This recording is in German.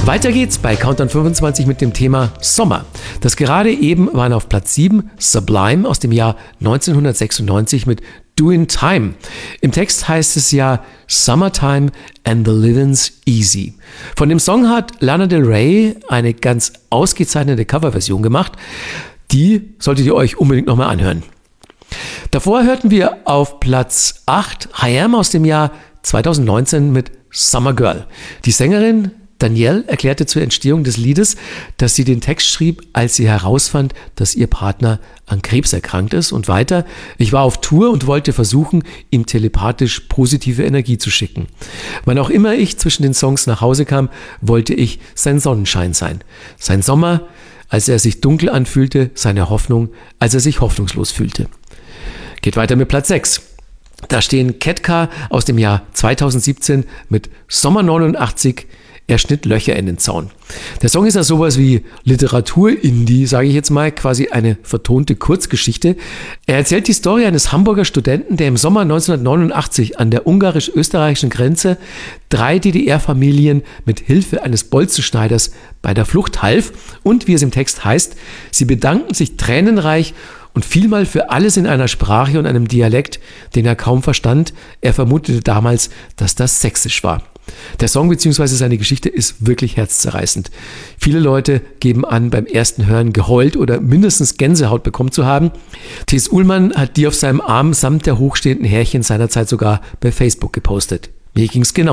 Weiter geht's bei Countdown 25 mit dem Thema Sommer. Das gerade eben waren auf Platz 7 Sublime aus dem Jahr 1996 mit Doin' Time. Im Text heißt es ja Summertime and the living's easy. Von dem Song hat Lana Del Rey eine ganz ausgezeichnete Coverversion gemacht. Die solltet ihr euch unbedingt nochmal anhören. Davor hörten wir auf Platz 8 I.Am aus dem Jahr 2019 mit Summer Girl. Die Sängerin Danielle erklärte zur Entstehung des Liedes, dass sie den Text schrieb, als sie herausfand, dass ihr Partner an Krebs erkrankt ist. Und weiter: Ich war auf Tour und wollte versuchen, ihm telepathisch positive Energie zu schicken. Wann auch immer ich zwischen den Songs nach Hause kam, wollte ich sein Sonnenschein sein. Sein Sommer, als er sich dunkel anfühlte, seine Hoffnung, als er sich hoffnungslos fühlte. Geht weiter mit Platz 6. Da stehen Ketka aus dem Jahr 2017 mit Sommer 89. Er schnitt Löcher in den Zaun. Der Song ist ja sowas wie Literatur-Indie, sage ich jetzt mal, quasi eine vertonte Kurzgeschichte. Er erzählt die Story eines Hamburger Studenten, der im Sommer 1989 an der ungarisch-österreichischen Grenze 3 DDR-Familien mit Hilfe eines Bolzenschneiders bei der Flucht half. Und wie es im Text heißt, sie bedankten sich tränenreich und vielmal für alles in einer Sprache und einem Dialekt, den er kaum verstand. Er vermutete damals, dass das sächsisch war. Der Song bzw. seine Geschichte ist wirklich herzzerreißend. Viele Leute geben an, beim ersten Hören geheult oder mindestens Gänsehaut bekommen zu haben. T.S. Ullmann hat die auf seinem Arm samt der hochstehenden Härchen seinerzeit sogar bei Facebook gepostet. Mir ging's genau.